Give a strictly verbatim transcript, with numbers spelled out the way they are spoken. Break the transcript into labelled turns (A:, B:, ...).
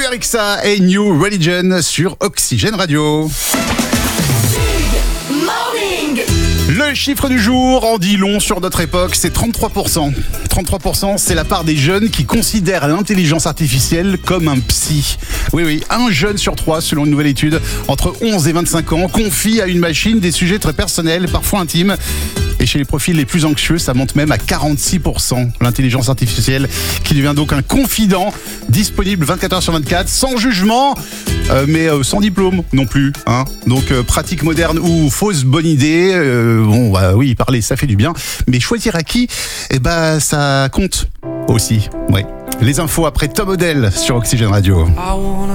A: Erixa et New Religion sur Oxygène Radio. Le chiffre du jour en dit long sur notre époque, c'est trente-trois pour cent. trente-trois pour cent, c'est la part des jeunes qui considèrent l'intelligence artificielle comme un psy. Oui, oui, un jeune sur trois, selon une nouvelle étude, entre onze et vingt-cinq ans, confie à une machine des sujets très personnels, parfois intimes. Et chez les profils les plus anxieux, ça monte même à quarante-six pour cent. L'intelligence artificielle qui devient donc un confident, disponible vingt-quatre heures sur vingt-quatre, sans jugement, euh, mais euh, sans diplôme non plus. Hein. Donc euh, pratique moderne ou fausse bonne idée, euh, bon bah oui, parler ça fait du bien, mais choisir à qui, eh ben ça compte aussi. Ouais. Les infos après Tom Odell sur Oxygène Radio.